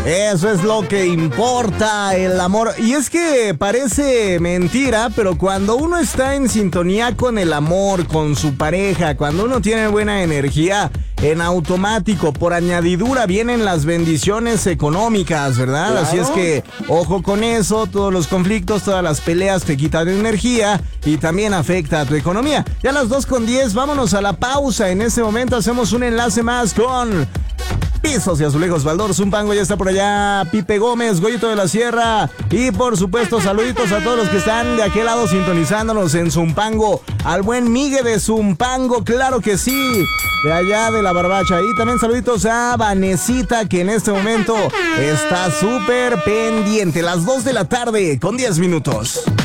Eso es lo que importa, el amor. Y es que parece mentira, pero cuando uno está en sintonía con el amor, con su pareja, cuando uno tiene buena energía, en automático, por añadidura, vienen las bendiciones económicas, ¿verdad? Claro. Así es que, ojo con eso, todos los conflictos, todas las peleas te quitan energía y también afecta a tu economía. Ya a las 2:10, vámonos a la pausa. En este momento hacemos un enlace más con Pisos y Azulejos Baldor. Zumpango ya está por allá, Pipe Gómez, Goyito de la Sierra y por supuesto saluditos a todos los que están de aquel lado sintonizándonos en Zumpango, al buen Migue de Zumpango, claro que sí, de allá de la Barbacha. Y también saluditos a Vanesita, que en este momento está súper pendiente. Las 2 de la tarde con 10 minutos.